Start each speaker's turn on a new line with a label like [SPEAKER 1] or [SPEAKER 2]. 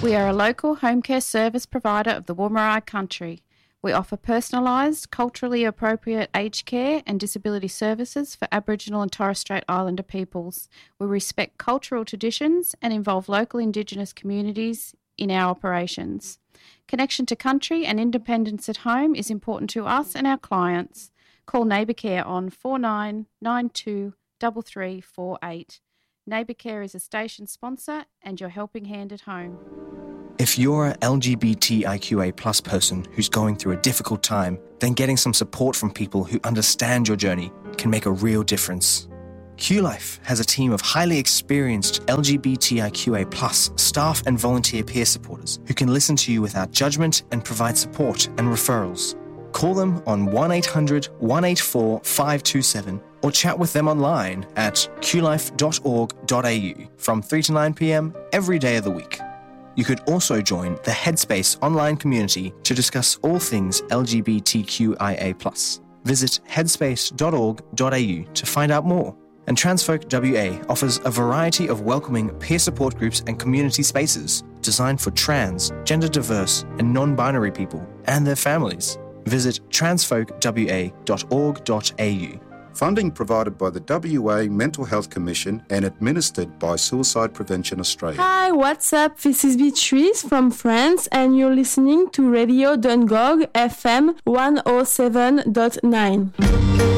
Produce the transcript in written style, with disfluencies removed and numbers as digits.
[SPEAKER 1] We are a local home care service provider of the Wammarai country. We offer personalised, culturally appropriate aged care and disability services for Aboriginal and Torres Strait Islander peoples. We respect cultural traditions and involve local Indigenous communities in our operations. Connection to country and independence at home is important to us and our clients. Call Neighbour Care on 4992 3348. Neighbour Care is a station sponsor and your helping hand at home.
[SPEAKER 2] If you're a LGBTIQA plus person who's going through a difficult time, then getting some support from people who understand your journey can make a real difference. QLife has a team of highly experienced LGBTIQA plus staff and volunteer peer supporters who can listen to you without judgment and provide support and referrals. Call them on 1800 184 527 or chat with them online at qlife.org.au from 3 to 9 p.m. every day of the week. You could also join the Headspace online community to discuss all things LGBTQIA+. Visit headspace.org.au to find out more. And Transfolk WA offers a variety of welcoming peer support groups and community spaces designed for trans, gender diverse and non-binary people and their families. Visit transfolkwa.org.au.
[SPEAKER 3] Funding provided by the WA Mental Health Commission and administered by Suicide Prevention Australia.
[SPEAKER 4] Hi, what's up? This is Beatrice from France and you're listening to Radio Dungog FM 107.9.